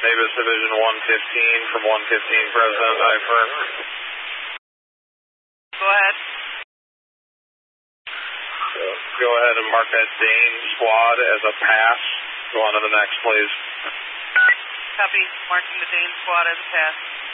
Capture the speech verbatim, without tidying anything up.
Navis Division one fifteen from one fifteen President, I affirm. Go ahead. Go ahead and mark that Dane squad as a pass. Go on to the next, please. Copy. Marking the Dane squad as a pass.